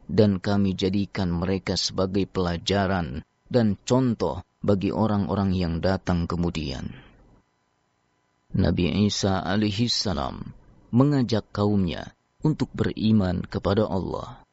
dan kami jadikan mereka sebagai pelajaran dan contoh bagi orang-orang yang datang kemudian. Nabi Isa alaihissalam mengajak kaumnya untuk beriman kepada Allah.